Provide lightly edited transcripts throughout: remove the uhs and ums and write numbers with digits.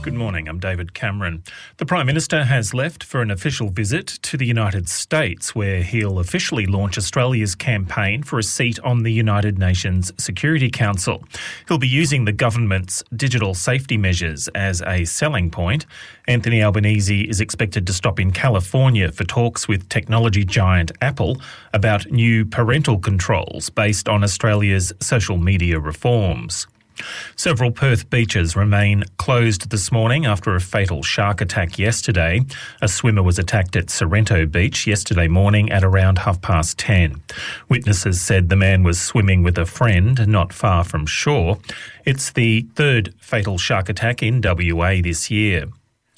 Good morning, I'm David Cameron. The Prime Minister has left for an official visit to the United States, where he'll officially launch Australia's campaign for a seat on the United Nations Security Council. He'll be using the government's digital safety measures as a selling point. Anthony Albanese is expected to stop in California for talks with technology giant Apple about new parental controls based on Australia's social media reforms. Several Perth beaches remain closed this morning after a fatal shark attack yesterday. A swimmer was attacked at Sorrento Beach yesterday morning at around 10:30. Witnesses said the man was swimming with a friend not far from shore. It's the third fatal shark attack in WA this year.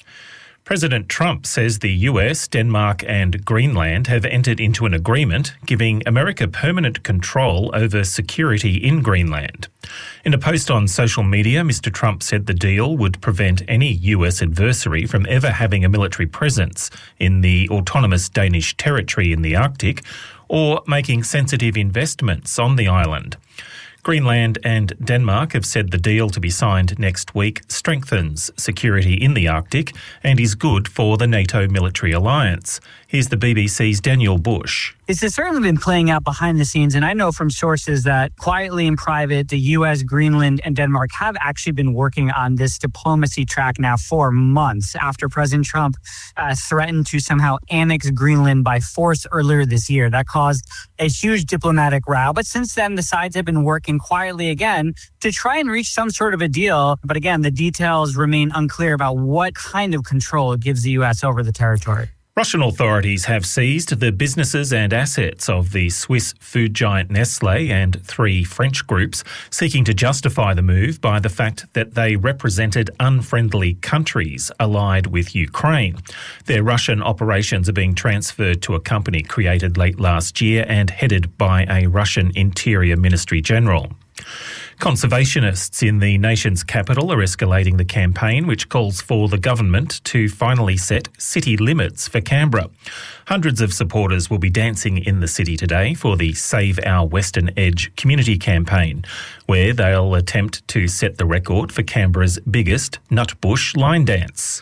President Trump says the US, Denmark and Greenland have entered into an agreement giving America permanent control over security in Greenland. In a post on social media, Mr. Trump said the deal would prevent any US adversary from ever having a military presence in the autonomous Danish territory in the Arctic or making sensitive investments on the island. Greenland and Denmark have said the deal to be signed next week strengthens security in the Arctic and is good for the NATO military alliance. Here's the BBC's Daniel Bush. This has certainly been playing out behind the scenes, and I know from sources that quietly in private, the U.S., Greenland, and Denmark have actually been working on this diplomacy track now for months after President Trump threatened to somehow annex Greenland by force earlier this year. That caused a huge diplomatic row, but since then, the sides have been working quietly again to try and reach some sort of a deal. But again, the details remain unclear about what kind of control it gives the U.S. over the territory. Russian authorities have seized the businesses and assets of the Swiss food giant Nestlé and 3 French groups, seeking to justify the move by the fact that they represented unfriendly countries allied with Ukraine. Their Russian operations are being transferred to a company created late last year and headed by a Russian Interior Ministry General. Conservationists in the nation's capital are escalating the campaign which calls for the government to finally set city limits for Canberra. Hundreds of supporters will be dancing in the city today for the Save Our Western Edge community campaign, where they'll attempt to set the record for Canberra's biggest Nutbush line dance.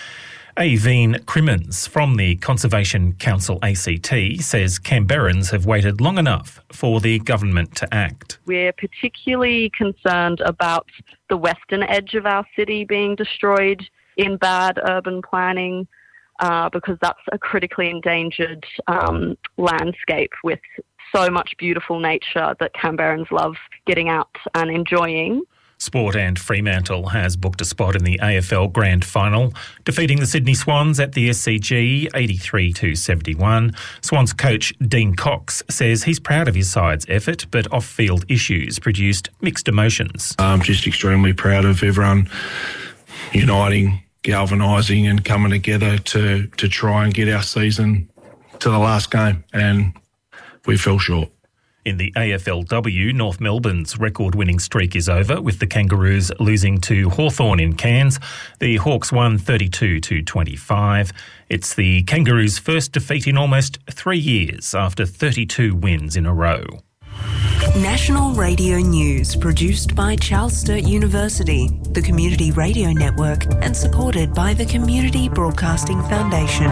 Aveen Crimmins from the Conservation Council ACT says Canberrans have waited long enough for the government to act. We're particularly concerned about the western edge of our city being destroyed in bad urban planning because that's a critically endangered landscape with so much beautiful nature that Canberrans love getting out and enjoying. Sport and Fremantle has booked a spot in the AFL Grand Final, defeating the Sydney Swans at the SCG 83-71. Swans coach Dean Cox says he's proud of his side's effort, but off-field issues produced mixed emotions. I'm just extremely proud of everyone uniting, galvanising and coming together to try and get our season to the last game, and we fell short. In the AFLW, North Melbourne's record-winning streak is over, with the Kangaroos losing to Hawthorn in Cairns. The Hawks won 32-25. It's the Kangaroos' first defeat in almost 3 years after 32 wins in a row. National Radio News, produced by Charles Sturt University, the Community Radio Network, and supported by the Community Broadcasting Foundation.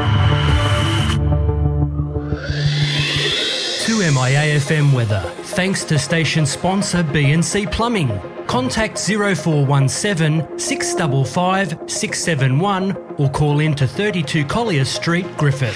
2MIA-FM weather, thanks to station sponsor BNC Plumbing. Contact 0417 655 671 or call in to 32 Collier Street, Griffith.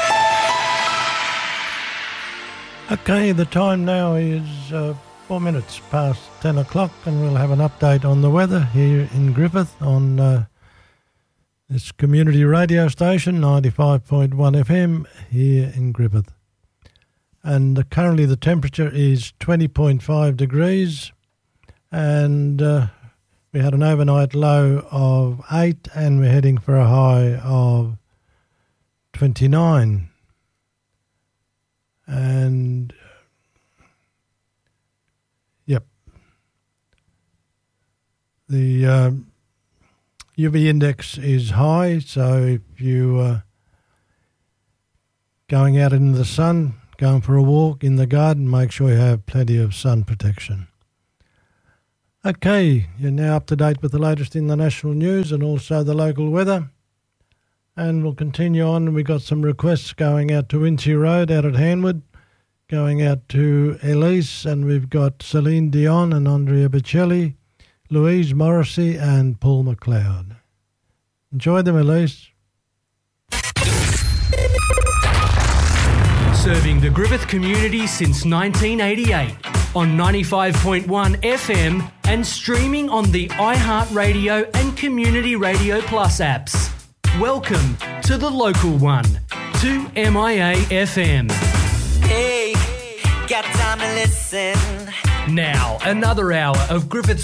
Okay, the time now is 4 minutes past 10 o'clock and we'll have an update on the weather here in Griffith on this community radio station, 95.1 FM here in Griffith. And currently the temperature is 20.5 degrees and we had an overnight low of 8 and we're heading for a high of 29. And, yep, the UV index is high, so if you going out in the sun, going for a walk in the garden, make sure you have plenty of sun protection. Okay, you're now up to date with the latest in the national news and also the local weather. And we'll continue on. We've got some requests going out to Wincy Road out at Hanwood, going out to Elise, and we've got Celine Dion and Andrea Bocelli, Louise Morrissey and Paul McLeod. Enjoy them, Elise. Serving the Griffith community since 1988 on 95.1 FM and streaming on the iHeartRadio and Community Radio Plus apps. Welcome to the local one, 2MIA FM. Hey, got time to listen. Now, another hour of Griffith's